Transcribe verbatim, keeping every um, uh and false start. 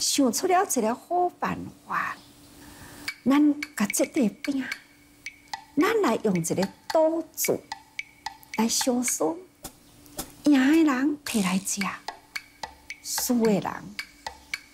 想出了一个好办法，咱甲这块饼，咱来用一个赌注来相输，赢的人摕来食，输的人